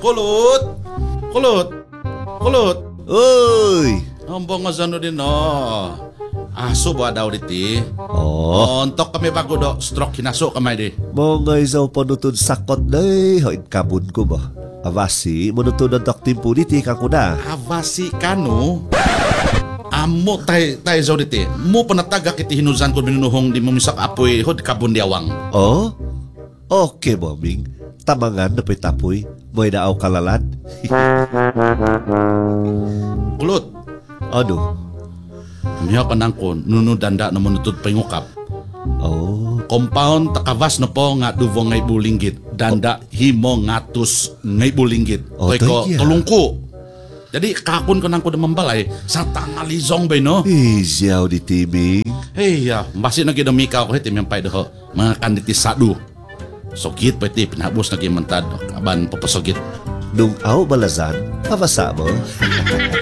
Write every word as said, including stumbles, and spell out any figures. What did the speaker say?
Kulot! Kulot! Kulot! Uy! Ambong nga zano din no. Aso ba daw diti? Oh, Ontok kami bago do. Stroke hinaso kamay di. mga isaw panutun sakot na eh. Hoin kabun ko ba? Awasi, manutun ang doktim po diti kang kuna. Avasi kano? Amo tay tay zaw diti. Mo panataga kiti hinuzan ko binunuhong di mo misak apoy hod kabun diawang. Oh? Okay, moming. Tamangan na pa'y tapoy. Mo'y naaw kalalan. Kulot. Ano? Miha ka nang kon, nunudanda na manutod pangukap. Oh, Compound takavas na po nga duvong ngay bulinggit. Danda himo ngatus ngay bulinggit. Oh, Kaya ko, taya. tulungko. Jadi kakon ko nang ko na mambalay sa tangalizong ba no? isiyaw di timing. Hey, ya, basi na ginamika ko hitim yung pay doho. Mga kanditi sadu. Sogit pa iti, pinabos na gimantad. Aban, papasogit. Nung aw balazan, pabasa mo.